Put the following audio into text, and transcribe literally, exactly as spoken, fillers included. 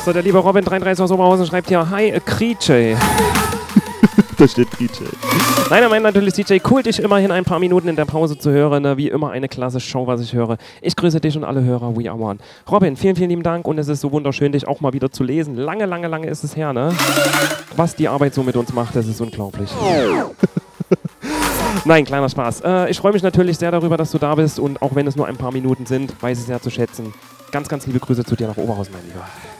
So, der liebe Robin dreiunddreißig aus Oberhausen schreibt hier, hi, Creature. Da steht D J. Nein, er meint natürlich D J, cool, dich immerhin ein paar Minuten in der Pause zu hören. Ne? Wie immer eine klasse Show, was ich höre. Ich grüße dich und alle Hörer, we are one. Robin, vielen, vielen lieben Dank und es ist so wunderschön, dich auch mal wieder zu lesen. Lange, lange, lange ist es her, ne? Was die Arbeit so mit uns macht, das ist unglaublich. Nein, kleiner Spaß. Äh, ich freue mich natürlich sehr darüber, dass du da bist und auch wenn es nur ein paar Minuten sind, weiß ich sehr zu schätzen. Ganz, ganz liebe Grüße zu dir nach Oberhausen, mein Lieber.